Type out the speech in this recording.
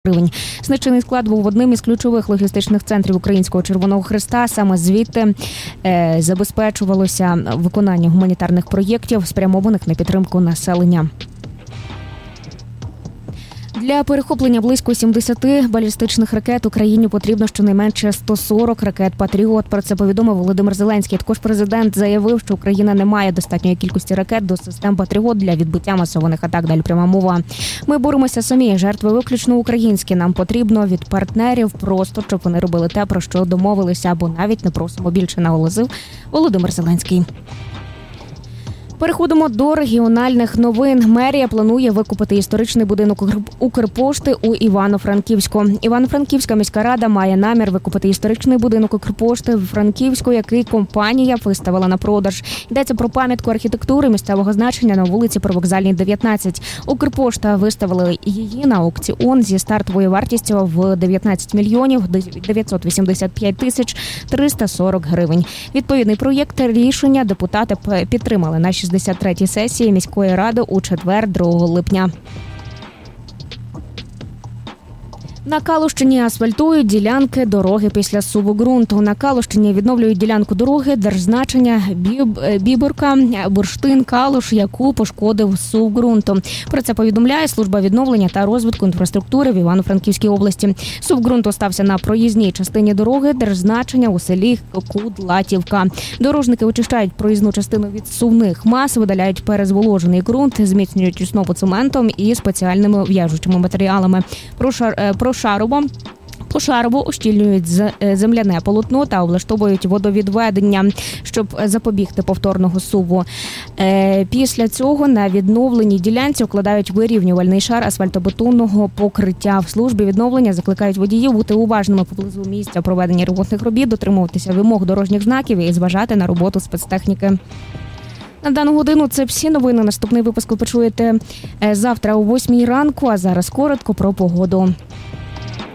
гривень. Значний склад був одним із ключових логістичних центрів Українського Червоного Хреста. Саме звідти забезпечувалося виконання гуманітарних проєктів, спрямованих на підтримку населення. Для перехоплення близько 70 балістичних ракет Україні потрібно щонайменше 140 ракет «Патріот». Про це повідомив Володимир Зеленський. Також президент заявив, що Україна не має достатньої кількості ракет до систем «Патріот» для відбиття масованих атак. Далі пряма мова. Ми боремося самі. Жертви виключно українські. Нам потрібно від партнерів просто, щоб вони робили те, про що домовилися, або навіть не просимо більше, наголосив Володимир Зеленський. Переходимо до регіональних новин. Мерія планує викупити історичний будинок Укрпошти у Івано-Франківську. Івано-Франківська міська рада має намір викупити історичний будинок Укрпошти в Франківську, який компанія виставила на продаж. Йдеться про пам'ятку архітектури місцевого значення на вулиці Привокзальній, 19. Укрпошта виставила її на аукціон зі стартовою вартістю в 19 мільйонів 985 тисяч 340 гривень. Відповідний проєкт рішення депутати підтримали на 63-й сесії міської ради у четвер, 2 липня. На Калущині асфальтують ділянки дороги після суву ґрунту. На Калущині відновлюють ділянку дороги держзначення Бібурка, Бурштин, Калуш, яку пошкодив сув ґрунту. Про це повідомляє служба відновлення та розвитку інфраструктури в Івано-Франківській області. Сув ґрунту стався на проїзній частині дороги держзначення у селі Кудлатівка. Дорожники очищають проїзну частину від сувних мас, видаляють перезволожений ґрунт, зміцнюють основу цементом і спеціальними в'яжучими матеріалами. Пошарово ущільнюють земляне полотно та облаштовують водовідведення, щоб запобігти повторного суву. Після цього на відновленій ділянці укладають вирівнювальний шар асфальтобетонного покриття. В службі відновлення закликають водіїв бути уважними поблизу місця проведення ремонтних робіт, дотримуватися вимог дорожніх знаків і зважати на роботу спецтехніки. На дану годину це всі новини. Наступний випуск ви почуєте завтра о 8 ранку, а зараз коротко про погоду.